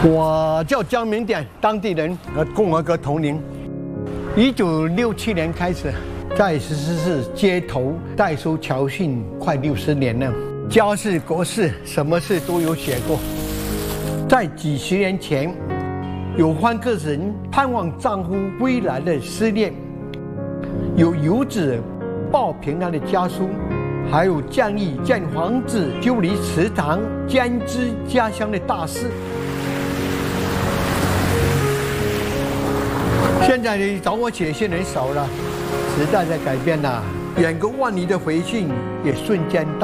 我叫江明典，当地人，和共和国同龄。1967年开始，在14市街头代书侨训，快60年了。家事国事，什么事都有写过。在几十年前，有番个人盼望丈夫归来的思念，有游子报平安的家书，还有建议见皇子修理祠堂、兼知家乡的大事。现在找我写信人少了，时代在改变了，远隔万里的回信也瞬间到。